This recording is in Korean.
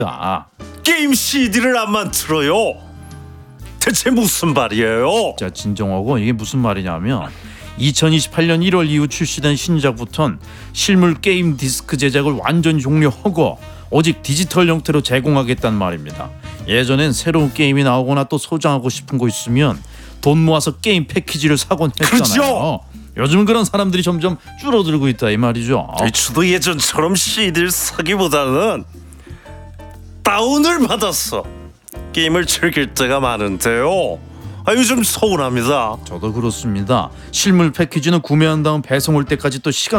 게임 CD를 안 만들어요. 대체 무슨 말이에요? 자, 진정하고 이게 무슨 말이냐면 2028년 1월 이후 출시된 신작부터는 실물 게임 디스크 제작을 완전히 종료하고 오직 디지털 형태로 제공하겠다는 말입니다. 예전엔 새로운 게임이 나오거나 또 소장하고 싶은 거 있으면 돈 모아서 게임 패키지를 사곤 했잖아요. 그렇죠. 요즘 그런 사람들이 점점 줄어들고 있다 이 말이죠. 저도 예전처럼 CD를 사기보다는 다운을 받았어 게임을 즐길 때가 많은데요. 요즘 서운합니다. 저도 그렇습니다. 실물 패키지는 구매한 다음 배송 올 때까지 또 시간